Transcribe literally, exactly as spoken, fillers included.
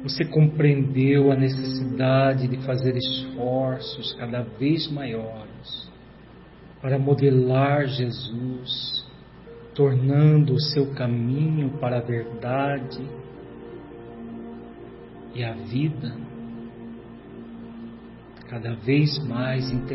Você compreendeu a necessidade de fazer esforços cada vez maiores para modelar Jesus, tornando o seu caminho para a verdade e a vida cada vez mais intensa.